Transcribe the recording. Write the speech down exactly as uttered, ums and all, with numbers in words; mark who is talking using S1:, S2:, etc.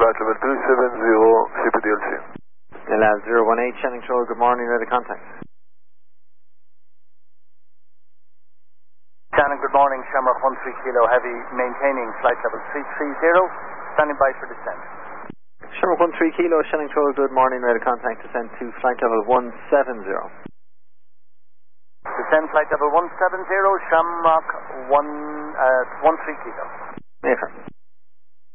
S1: flight level two seven zero, C P D L C.
S2: Lab zero one eight, Shannon Control, good morning, ready contact.
S3: Shannon, good morning, Shamrock one three Kilo Heavy, maintaining flight level three three zero, standing by for descent.
S2: Shamrock one three Kilo, Shannon Control, good morning, ready contact, descend to flight level one seven zero.
S3: Descend flight level one seven zero, Shamrock one, uh, one three Kilo.
S2: Mayfair.